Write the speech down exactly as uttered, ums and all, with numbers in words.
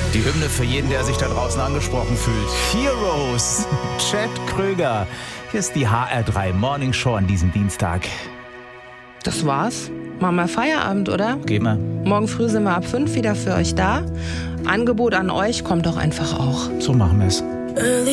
Die Hymne für jeden, der sich da draußen angesprochen fühlt. Heroes, Chad Kröger. Hier ist die H R drei Morning Show an diesem Dienstag. Das war's. Machen wir Feierabend, oder? Gehen wir. Morgen früh sind wir ab fünf wieder für euch da. Angebot an euch kommt doch einfach auch. So machen wir es.